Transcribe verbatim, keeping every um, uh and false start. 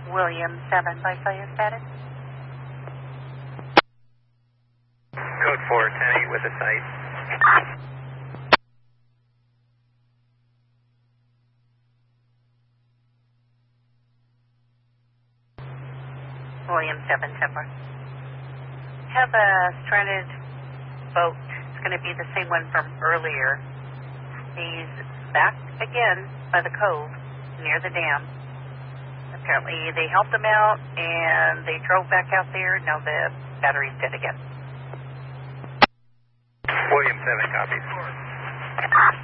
William seven, by your status. Code four, ten eight with a sight. William seven, Temper. Have a stranded boat. It's going to be the same one from earlier. He's back again by the cove near the dam. Apparently they helped him out and they drove back out there. Now the battery's dead again. William seven copies.